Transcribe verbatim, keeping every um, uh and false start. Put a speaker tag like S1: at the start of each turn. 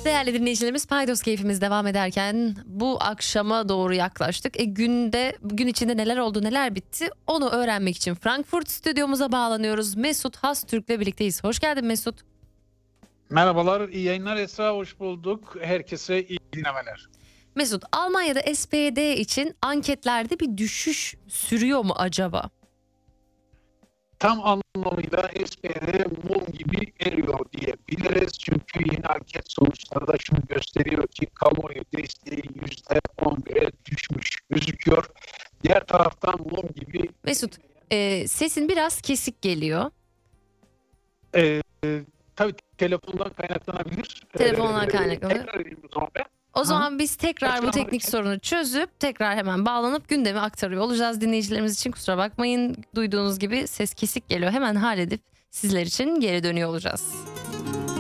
S1: Değerli dinleyicilerimiz, Paydos keyfimiz devam ederken bu akşama doğru yaklaştık. E günde, gün içinde neler oldu, neler bitti onu öğrenmek için Frankfurt stüdyomuza bağlanıyoruz. Mesut Hastürk'le birlikteyiz. Hoş geldin Mesut.
S2: Merhabalar, iyi yayınlar Esra, hoş bulduk. Herkese iyi dinlemeler.
S1: Mesut, Almanya'da S P D için anketlerde bir düşüş sürüyor mu acaba?
S2: Tam anlamıyla S P D mum gibi eriyor diyebiliriz. Çünkü yeni anket sonuçları da şunu gösteriyor ki kamuoyu desteği yüzde on bire düşmüş gözüküyor. Diğer taraftan mum gibi...
S1: Mesut, e, sesin biraz kesik geliyor.
S2: E, tabii telefondan kaynaklanabilir.
S1: Telefondan kaynaklanabilir.
S2: Tekrar edeyim o zaman ben.
S1: O zaman biz tekrar bu
S2: Açıklamalar
S1: teknik
S2: için.
S1: sorunu çözüp tekrar hemen bağlanıp gündemi aktarıyor olacağız dinleyicilerimiz için. Kusura bakmayın, duyduğunuz gibi ses kesik geliyor. Hemen halledip sizler için geri dönüyor olacağız.